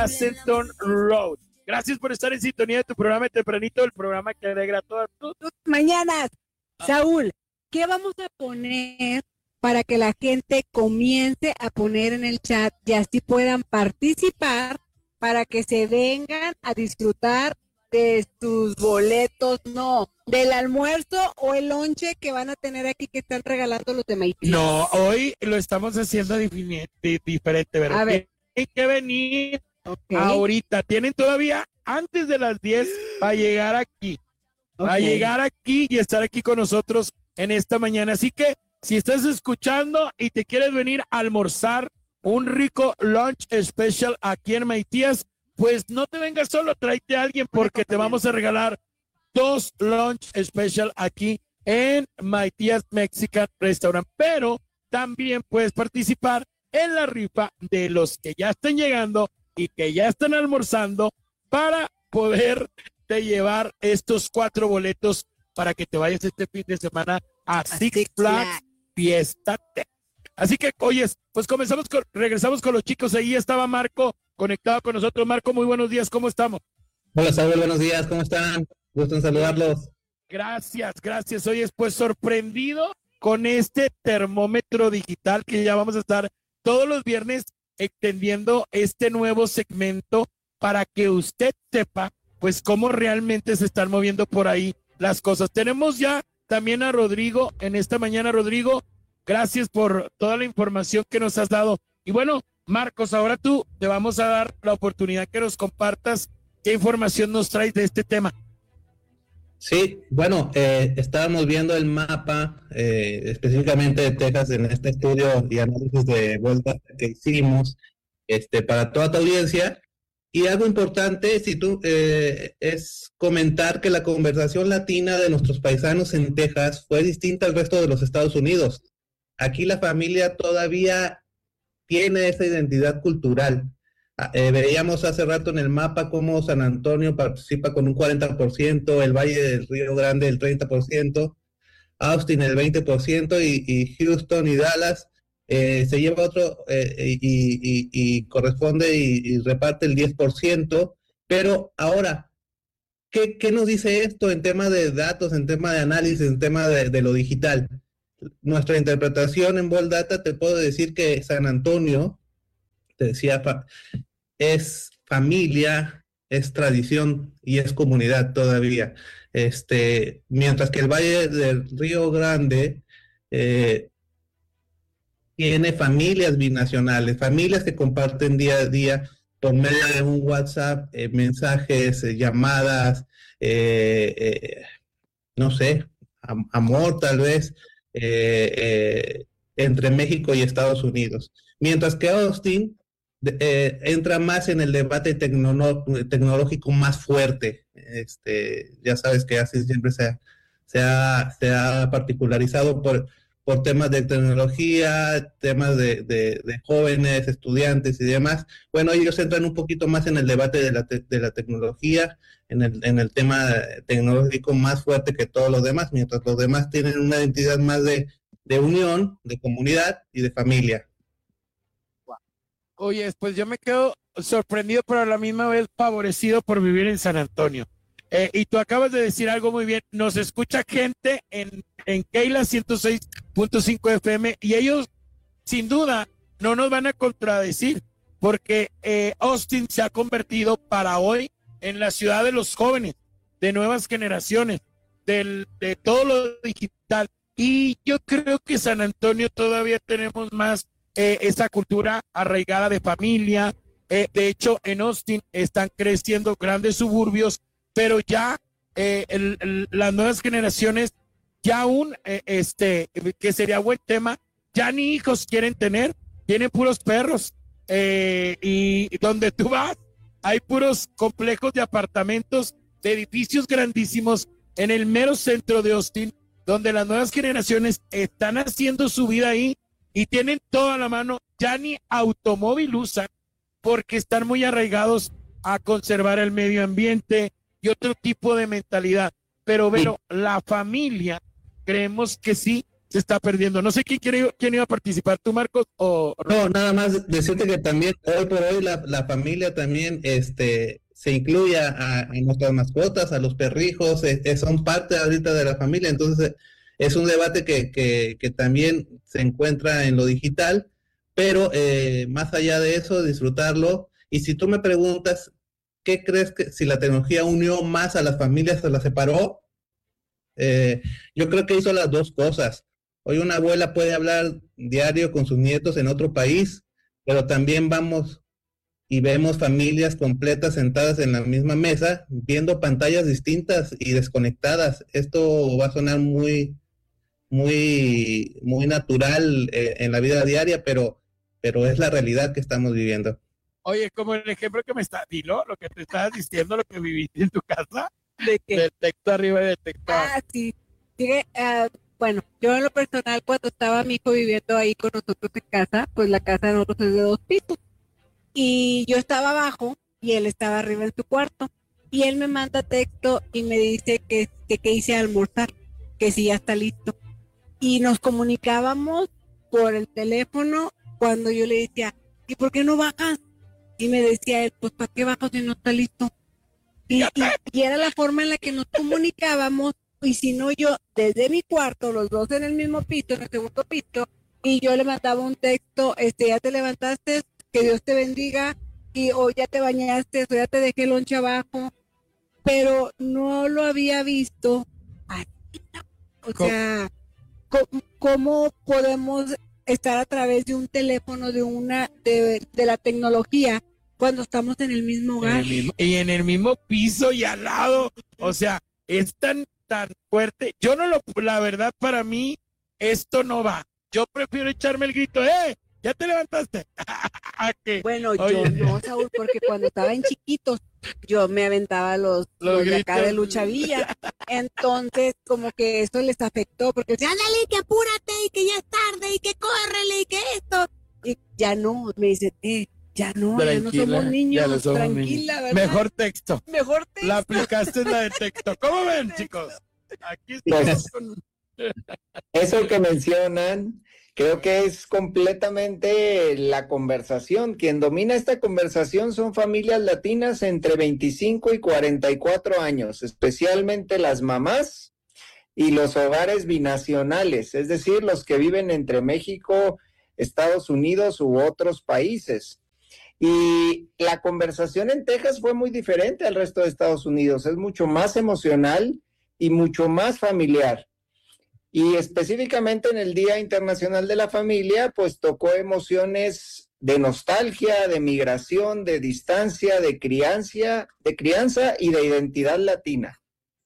Ascension Road. Gracias por estar en sintonía de tu programa de tempranito, el programa que alegra todas tus mañanas. Saúl, ¿qué vamos a poner para que la gente comience a poner en el chat y así puedan participar para que se vengan a disfrutar de tus boletos, no, del almuerzo o el lonche que van a tener aquí que están regalando los de Maití? No, hoy lo estamos haciendo diferente, ¿verdad? A ver. Tienen que venir ahorita, tienen todavía antes de las 10 para llegar aquí, para llegar aquí y estar aquí con nosotros en esta mañana. Así que si estás escuchando y te quieres venir a almorzar un rico lunch special aquí en Maitías, pues no te vengas solo, tráete a alguien porque te vamos a regalar 2 lunch special aquí en Maitías Mexican Restaurant. Pero también puedes participar en la rifa de los que ya están llegando y que ya están almorzando para poderte llevar estos 4 boletos para que te vayas este fin de semana a Six Flags Fiesta Tech. Así que, oyes, pues regresamos con los chicos. Ahí estaba Marco conectado con nosotros. Marco, muy buenos días, ¿cómo estamos? Hola, Saúl, buenos días, ¿cómo están? Gusto en saludarlos. Gracias. Oyes, pues sorprendido con este termómetro digital que ya vamos a estar todos los viernes extendiendo este nuevo segmento para que usted sepa, pues, cómo realmente se están moviendo por ahí las cosas. Tenemos ya también a Rodrigo en esta mañana. Rodrigo, gracias por toda la información que nos has dado. Y bueno, Marcos, ahora tú te vamos a dar la oportunidad que nos compartas qué información nos traes de este tema. Sí, bueno, estábamos viendo el mapa específicamente de Texas en este estudio y análisis de vuelta que hicimos para toda tu audiencia. Y algo importante, es comentar que la conversación latina de nuestros paisanos en Texas fue distinta al resto de los Estados Unidos. Aquí la familia todavía tiene esa identidad cultural. Veíamos hace rato en el mapa cómo San Antonio participa con un 40%, el Valle del Río Grande el 30%, Austin el 20% y Houston y Dallas se lleva otro y corresponde y reparte el 10%. Pero ahora, ¿qué nos dice esto en tema de datos, en tema de análisis, en tema de lo digital? Nuestra interpretación en World Data, te puedo decir que San Antonio, te decía, es familia, es tradición y es comunidad todavía. Mientras que el Valle del Río Grande tiene familias binacionales, familias que comparten día a día por medio de un WhatsApp, mensajes, llamadas, no sé, amor tal vez, entre México y Estados Unidos. Mientras que Austin entra más en el debate tecnológico más fuerte. Ya sabes que así siempre se ha particularizado por temas de tecnología, temas de jóvenes, estudiantes y demás. Bueno, ellos entran un poquito más en el debate de la tecnología, en el tema tecnológico más fuerte que todos los demás, mientras los demás tienen una identidad más de unión, de comunidad y de familia. Oye, pues yo me quedo sorprendido, pero a la misma vez favorecido por vivir en San Antonio. Y tú acabas de decir algo muy bien. Nos escucha gente en Keila 106.5 FM y ellos, sin duda, no nos van a contradecir porque Austin se ha convertido para hoy en la ciudad de los jóvenes, de nuevas generaciones, de todo lo digital. Y yo creo que San Antonio todavía tenemos más esa cultura arraigada de familia. De hecho, en Austin están creciendo grandes suburbios, pero ya las nuevas generaciones, ya aún, que sería buen tema, ya ni hijos quieren tener, tienen puros perros. Y donde tú vas, hay puros complejos de apartamentos, de edificios grandísimos en el mero centro de Austin, donde las nuevas generaciones están haciendo su vida ahí y tienen todo a la mano, ya ni automóvil usan porque están muy arraigados a conservar el medio ambiente y otro tipo de mentalidad. Pero la familia, creemos que sí, se está perdiendo. No sé quién iba a participar, tú, Marcos, o... No, nada más decirte que también hoy por hoy la familia también se incluye a nuestras mascotas, a los perrijos, son parte ahorita de la familia, entonces es un debate que también se encuentra en lo digital, pero más allá de eso, disfrutarlo. Y si tú me preguntas, ¿qué crees que si la tecnología unió más a las familias o las separó? Yo creo que hizo las dos cosas. Hoy una abuela puede hablar diario con sus nietos en otro país, pero también vamos y vemos familias completas sentadas en la misma mesa, viendo pantallas distintas y desconectadas. Esto va a sonar muy, muy, muy natural en la vida diaria, pero es la realidad que estamos viviendo. Oye, como el ejemplo que dilo, lo que te estabas diciendo, lo que viviste en tu casa, ¿De qué? del texto arriba y del texto abajo. Sí. Bueno, yo en lo personal, cuando estaba mi hijo viviendo ahí con nosotros en casa, pues la casa de nosotros es de 2 pisos. Y yo estaba abajo y él estaba arriba en su cuarto. Y él me manda texto y me dice que hice almorzar, que si ya está listo. Y nos comunicábamos por el teléfono cuando yo le decía, ¿y por qué no bajas? Y me decía él, pues ¿para qué bajo si no está listo? Y era la forma en la que nos comunicábamos, y si no yo, desde mi cuarto, los dos en el mismo piso, en el segundo piso, y yo le mandaba un texto, ya te levantaste, que Dios te bendiga, o ya te bañaste, o ya te dejé el lonche abajo, pero no lo había visto. O sea, ¿cómo podemos estar a través de un teléfono, de la tecnología, cuando estamos en el mismo hogar? Y en el mismo piso y al lado. O sea, es tan fuerte. La verdad, para mí, esto no va. Yo prefiero echarme el grito, ¿ya te levantaste? Bueno, yo no, Saúl, porque cuando estaba en chiquitos, yo me aventaba los de acá de Lucha Villa. Entonces, como que eso les afectó, porque decían, ándale, que apúrate, y que ya es tarde, y que córrele, y que esto. Y ya no, me dicen, ya no somos niños, no somos tranquila, niños. ¿verdad? Mejor texto. La aplicaste en la de texto. ¿Cómo ven, chicos? Aquí estamos con... Eso que mencionan, creo que es completamente la conversación. Quien domina esta conversación son familias latinas entre 25 y 44 años, especialmente las mamás y los hogares binacionales, es decir, los que viven entre México, Estados Unidos u otros países. Y la conversación en Texas fue muy diferente al resto de Estados Unidos, es mucho más emocional y mucho más familiar. Y específicamente en el Día Internacional de la Familia, pues tocó emociones de nostalgia, de migración, de distancia, de crianza y de identidad latina.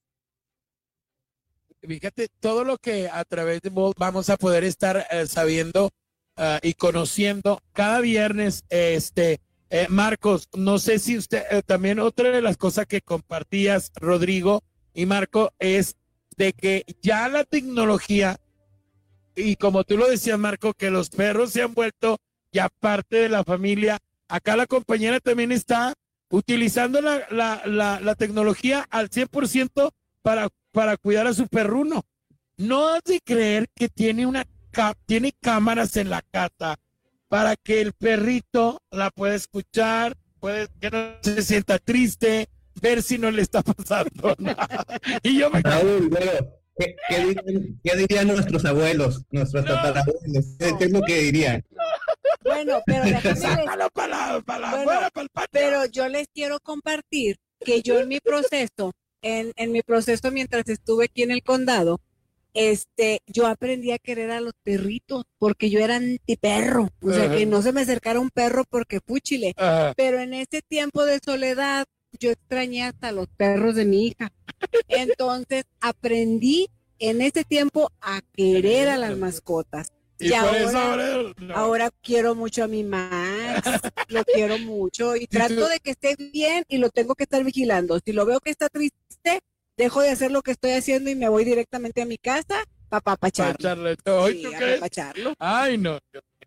Fíjate, todo lo que a través de Bolt vamos a poder estar sabiendo y conociendo cada viernes, Marcos, no sé si usted, también otra de las cosas que compartías, Rodrigo y Marco, es de que ya la tecnología, y como tú lo decías, Marco, que los perros se han vuelto ya parte de la familia. Acá la compañera también está utilizando la tecnología al 100% para cuidar a su perruno. No has de creer que tiene cámaras en la casa para que el perrito la pueda escuchar, que no se sienta triste, ver si no le está pasando nada. Y yo Raúl, ¿qué dirían nuestros abuelos, nuestros tatarabuelos? ¿Qué es lo que dirían? Bueno, pero pero yo les quiero compartir que yo en mi proceso, mientras estuve aquí en el condado, yo aprendí a querer a los perritos, porque yo era antiperro, o sea, que no se me acercara un perro porque fúchile. Pero en ese tiempo de soledad, yo extrañé hasta los perros de mi hija. Entonces, aprendí en ese tiempo a querer a las mascotas. Y ahora quiero mucho a mi Max, lo quiero mucho y trato de que esté bien y lo tengo que estar vigilando. Si lo veo que está triste, dejo de hacer lo que estoy haciendo y me voy directamente a mi casa para papacharlo. Ay, no.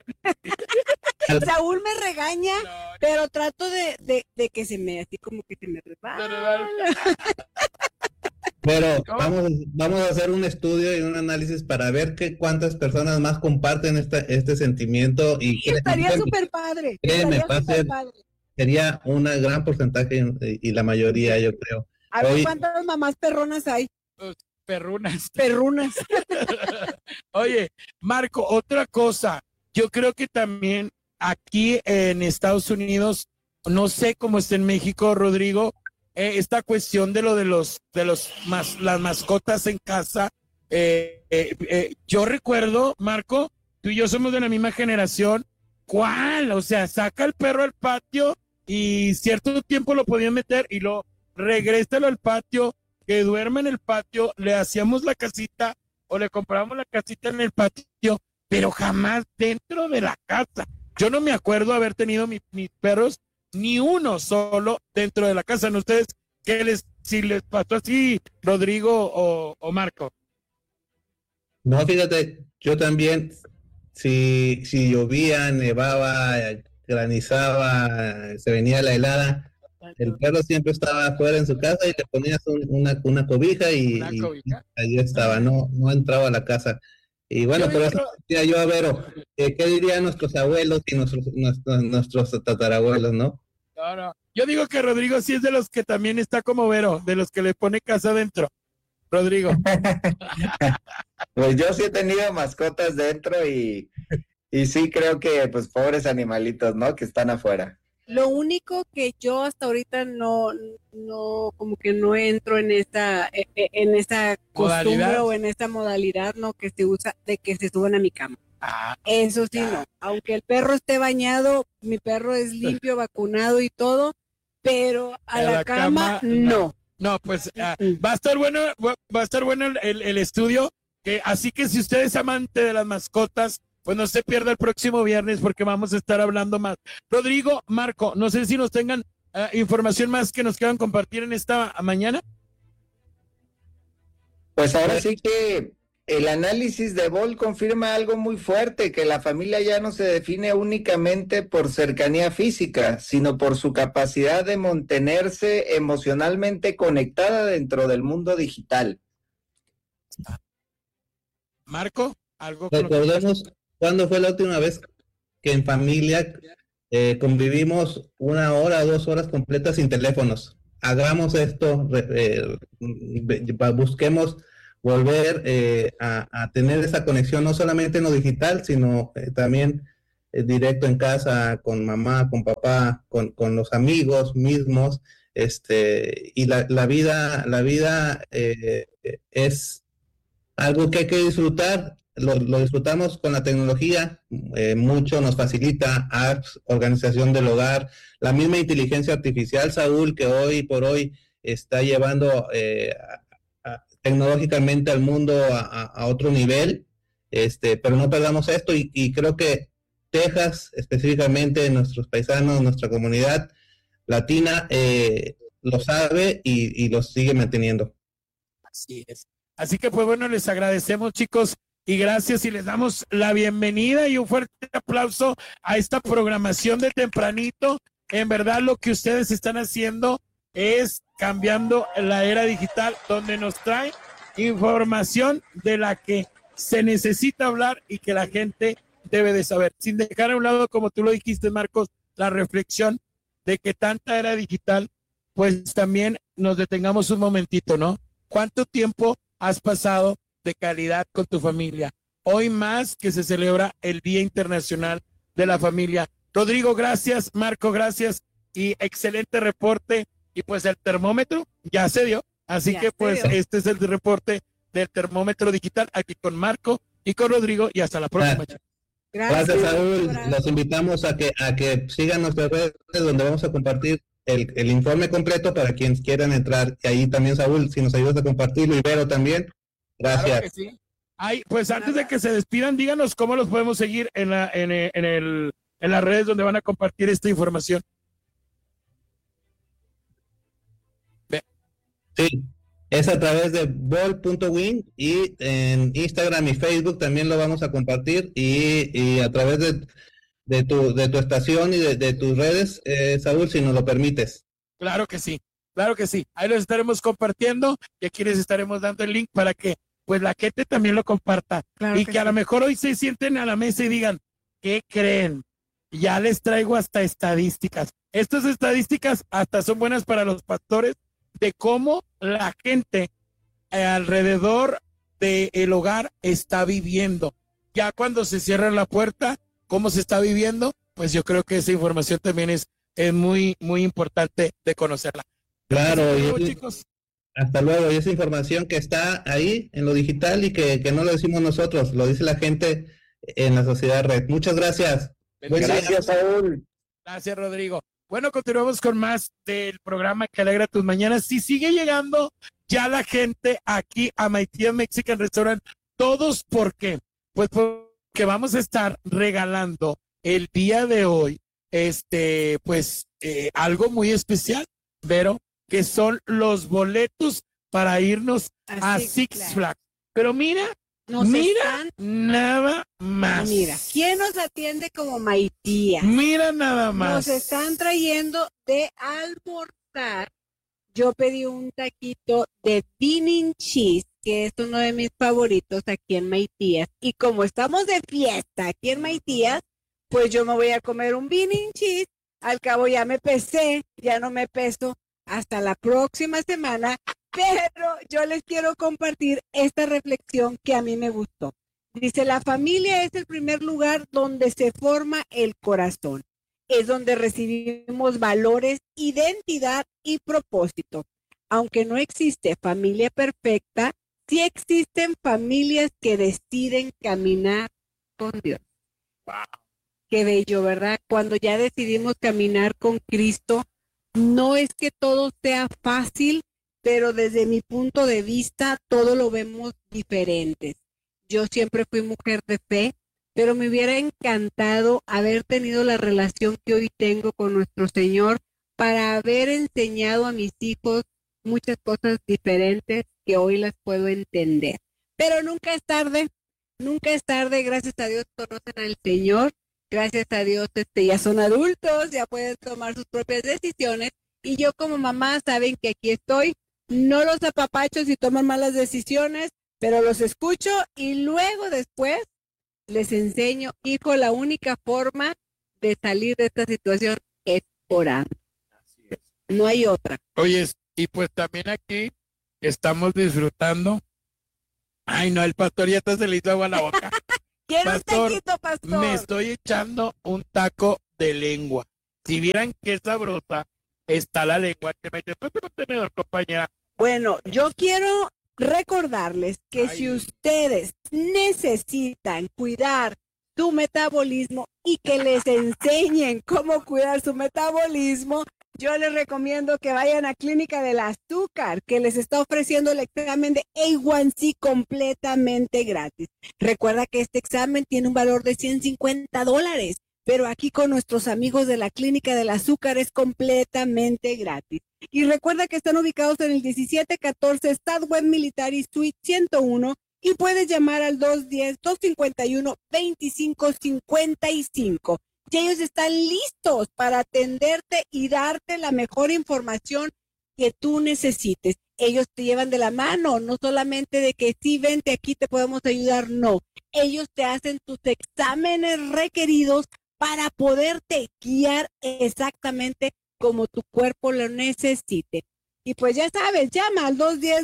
Saúl me regaña, pero trato de que se me, así como que se me resbala. Pero vamos a hacer un estudio y un análisis para ver cuántas personas más comparten este sentimiento y Sí, estaría súper padre. créeme, Estaría va a súper ser, padre. sería un gran porcentaje y la mayoría, yo creo. A ver Hoy- cuántas mamás perronas hay. Perrunas. Perrunas. Oye, Marco, otra cosa, yo creo que también aquí en Estados Unidos, no sé cómo está en México, Rodrigo, esta cuestión de las mascotas en casa, yo recuerdo, Marco, tú y yo somos de la misma generación. ¿Cuál? O sea, saca el perro al patio y cierto tiempo lo podían meter y lo regrésalo al patio, que duerme en el patio, le hacíamos la casita o le comprábamos la casita en el patio, pero jamás dentro de la casa. Yo no me acuerdo haber tenido mis perros ni uno solo dentro de la casa. ¿No ustedes si les pasó así, Rodrigo o Marco? No, fíjate, yo también, si llovía, nevaba, granizaba, se venía la helada, el perro siempre estaba afuera en su casa y le ponías una cobija y ahí estaba, no entraba a la casa. Y bueno, pero eso decía yo a Vero, ¿qué dirían nuestros abuelos y nuestros tatarabuelos, no? No. Yo digo que Rodrigo sí es de los que también está como Vero, de los que le pone casa adentro. Rodrigo. Pues yo sí he tenido mascotas dentro y sí creo que pues pobres animalitos, ¿no? Que están afuera. Lo único que yo hasta ahorita no, como que no entro en esta costumbre ¿Modalidad? o en esta modalidad, ¿no? Que se usa de que se suban a mi cama. Eso sí, no. Aunque el perro esté bañado, mi perro es limpio, vacunado y todo, pero a la cama no. No, pues va a estar bueno el estudio, así que si usted es amante de las mascotas, pues no se pierda el próximo viernes porque vamos a estar hablando más. Rodrigo, Marco, no sé si nos tengan información más que nos quieran compartir en esta mañana. Pues ahora sí que el análisis de Boll confirma algo muy fuerte, que la familia ya no se define únicamente por cercanía física, sino por su capacidad de mantenerse emocionalmente conectada dentro del mundo digital. Marco, algo. Recordemos cuándo fue la última vez que en familia convivimos 1 hora, 2 horas completas sin teléfonos. Hagamos esto, busquemos volver a tener esa conexión no solamente en lo digital, sino también directo en casa, con mamá, con papá, con los amigos mismos, y la vida es algo que hay que disfrutar. Lo disfrutamos con la tecnología, mucho nos facilita apps, organización del hogar, la misma inteligencia artificial, Saúl, que hoy por hoy está llevando tecnológicamente al mundo a otro nivel, pero no perdamos esto y creo que Texas, específicamente nuestros paisanos, nuestra comunidad latina, lo sabe y lo sigue manteniendo. Así es. Así que pues bueno, les agradecemos, chicos, y gracias y les damos la bienvenida y un fuerte aplauso a esta programación de tempranito. En verdad lo que ustedes están haciendo es cambiando la era digital, donde nos trae información de la que se necesita hablar y que la gente debe de saber, sin dejar a un lado, como tú lo dijiste, Marcos, la reflexión de que tanta era digital, pues también nos detengamos un momentito, ¿no? ¿Cuánto tiempo has pasado de calidad con tu familia? Hoy más que se celebra el Día Internacional de la Familia. Rodrigo, gracias. Marco, gracias. Y excelente reporte. Y pues el termómetro ya se dio. Así que pues este es el reporte del termómetro digital aquí con Marco y con Rodrigo. Y hasta la próxima. Gracias, Saúl. Los invitamos a que sigan nuestras redes donde vamos a compartir el informe completo para quienes quieran entrar. Y ahí también, Saúl, si nos ayudas a compartirlo, y Vero también. Gracias. Claro que sí. Ay, pues antes de que se despidan, díganos cómo los podemos seguir en las redes donde van a compartir esta información. Sí, es a través de boll.win y en Instagram y Facebook también lo vamos a compartir y a través de tu estación y de tus redes, Saúl, si nos lo permites. Claro que sí. Claro que sí. Ahí los estaremos compartiendo y aquí les estaremos dando el link para que pues la gente también lo comparta. Claro Y que que a lo sí. mejor hoy se sienten a la mesa y digan, ¿qué creen? Ya les traigo hasta estadísticas. Estas estadísticas hasta son buenas para los pastores de cómo la gente alrededor del hogar está viviendo. Ya cuando se cierra la puerta, cómo se está viviendo, pues yo creo que esa información también es muy, muy importante de conocerla. Claro, Hasta y luego, chicos. hasta luego. Y esa información que está ahí en lo digital y que no lo decimos nosotros, lo dice la gente en la sociedad red. Muchas gracias. Buen día. Gracias, Saúl. Gracias, Rodrigo. Bueno, continuamos con más del programa que alegra tus mañanas. Si sigue llegando ya la gente aquí a My Tía Mexican Restaurant, todos, ¿por qué? Pues porque vamos a estar regalando el día de hoy, algo muy especial, Vero, que son los boletos para irnos a Six Flags. Pero mira, nada más. Mira, ¿quién nos atiende como Maitía? Mira nada más. Nos están trayendo de almorzar. Yo pedí un taquito de bean and cheese, que es uno de mis favoritos aquí en Maitías. Y como estamos de fiesta aquí en Maitías, pues yo me voy a comer un bean and cheese. Al cabo ya me pesé, ya no me peso hasta la próxima semana. Pero yo les quiero compartir esta reflexión que a mí me gustó. Dice, la familia es el primer lugar donde se forma el corazón. Es donde recibimos valores, identidad y propósito. Aunque no existe familia perfecta, sí existen familias que deciden caminar con Dios. Wow. Qué bello, ¿verdad? Cuando ya decidimos caminar con Cristo, no es que todo sea fácil, pero desde mi punto de vista todo lo vemos diferentes. Yo siempre fui mujer de fe, pero me hubiera encantado haber tenido la relación que hoy tengo con nuestro Señor para haber enseñado a mis hijos muchas cosas diferentes que hoy las puedo entender. Pero nunca es tarde, gracias a Dios conocen al Señor, gracias a Dios ya son adultos, ya pueden tomar sus propias decisiones y yo como mamá saben que aquí estoy. No los apapacho si toman malas decisiones, pero los escucho y luego después les enseño, hijo, la única forma de salir de esta situación es orando. Así es. No hay otra. Oye, y pues también aquí estamos disfrutando. Ay, no, el pastor ya se le hizo agua a la boca. Quiero Pastor, un taquito, pastor. me estoy echando un taco de lengua. Si vieran qué sabrosa está la lengua que me echó tu tenedor, compañera. Bueno, yo quiero recordarles que si ustedes necesitan cuidar su metabolismo y que les enseñen cómo cuidar su metabolismo, yo les recomiendo que vayan a Clínica del Azúcar, que les está ofreciendo el examen de A1C completamente gratis. Recuerda que este examen tiene un valor de $150, pero aquí con nuestros amigos de la Clínica del Azúcar es completamente gratis. Y recuerda que están ubicados en el 1714 Southwest Military Suite 101 y puedes llamar al 210-251-2555. Y ellos están listos para atenderte y darte la mejor información que tú necesites. Ellos te llevan de la mano, no solamente de que sí, vente aquí, te podemos ayudar, no. Ellos te hacen tus exámenes requeridos para poderte guiar exactamente como tu cuerpo lo necesite. Y pues ya sabes, llama al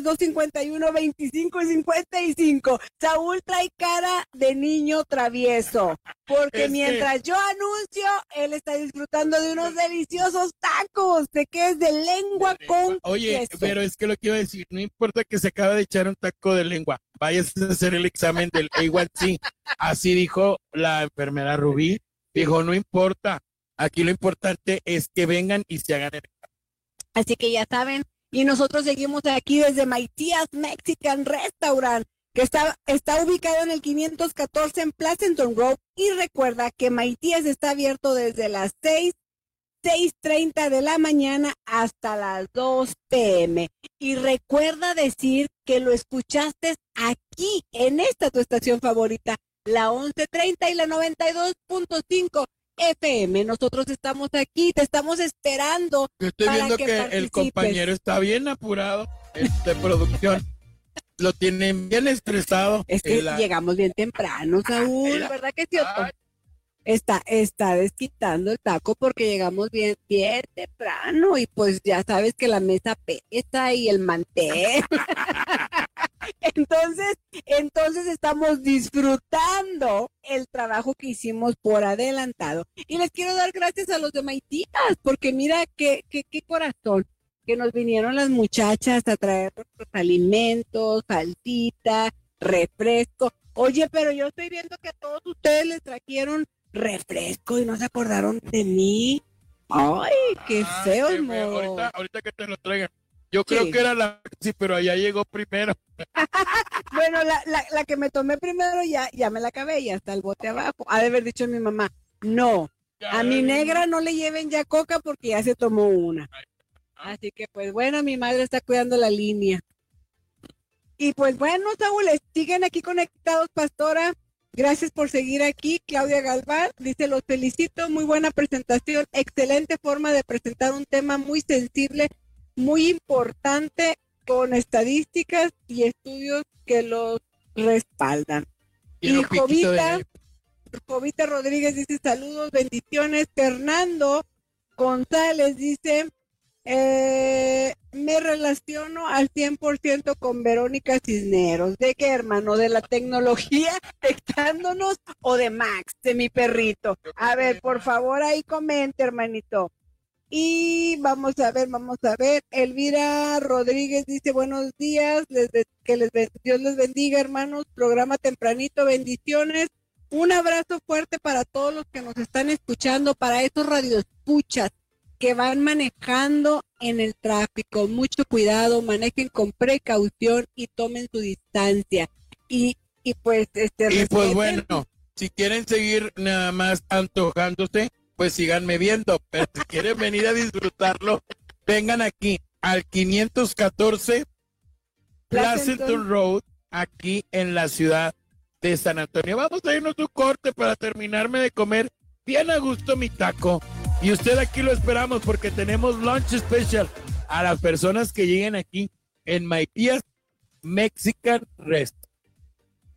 210-251-2555. Saúl trae cara de niño travieso, porque mientras yo anuncio, él está disfrutando de unos deliciosos tacos, de que es de lengua con Oye, queso. pero es que lo que iba a decir, no importa que se acabe de echar un taco de lengua, vayas a hacer el examen del A1C. Así dijo la enfermera Rubí, dijo, no importa, aquí lo importante es que vengan y se hagan el examen. Así que ya saben, y nosotros seguimos aquí desde Maitías Mexican Restaurant, que está ubicado en el 514 en Pleasanton Road. Y recuerda que Maitías está abierto desde las 6:30 de la mañana hasta las 2 p.m. Y recuerda decir que lo escuchaste aquí, en esta tu estación favorita, la 1130 y la 92.5. FM. Nosotros estamos aquí, te estamos esperando. Yo estoy para viendo que el participes. compañero está bien apurado de producción. Lo tienen bien estresado. Es que llegamos bien temprano, Saúl, ¿verdad que sí, Otto? Está desquitando el taco porque llegamos bien temprano y pues ya sabes que la mesa pesa y el mantel. Entonces estamos disfrutando el trabajo que hicimos por adelantado. Y les quiero dar gracias a los de Maititas, porque mira qué corazón, que nos vinieron las muchachas a traer nuestros alimentos, salsita, refresco. Oye, pero yo estoy viendo que a todos ustedes les trajeron refresco y no se acordaron de mí. Ay, qué feo, qué feo. Ahorita que te lo traigan. Yo creo que era sí, pero allá llegó primero. Bueno, la que me tomé primero ya me la acabé, ya está el bote abajo. Ha de haber dicho mi mamá, no, a mi negra no le lleven ya coca porque ya se tomó una. Así que pues bueno, mi madre está cuidando la línea. Y pues bueno, Saúl, siguen aquí conectados, pastora. Gracias por seguir aquí. Claudia Galván dice, los felicito, muy buena presentación, excelente forma de presentar un tema muy sensible, muy importante, con estadísticas y estudios que los respaldan. Y Jovita Rodríguez dice, saludos, bendiciones. Fernando González dice, me relaciono al 100% con Verónica Cisneros. ¿De qué, hermano? ¿De la tecnología afectándonos o de Max, de mi perrito? A ver, por favor, ahí comente, hermanito. Y vamos a ver. Elvira Rodríguez dice, buenos días, Dios les bendiga, hermanos. Programa tempranito, bendiciones. Un abrazo fuerte para todos los que nos están escuchando, para esos radioescuchas que van manejando en el tráfico. Mucho cuidado, manejen con precaución y tomen su distancia. Y pues pues bueno, si quieren seguir nada más antojándose, pues síganme viendo, pero si quieren venir a disfrutarlo, vengan aquí al 514 Pleasanton Road, aquí en la ciudad de San Antonio. Vamos a irnos un corte para terminarme de comer bien a gusto mi taco. Y usted aquí lo esperamos porque tenemos lunch special a las personas que lleguen aquí en Maititas Mexican Restaurant.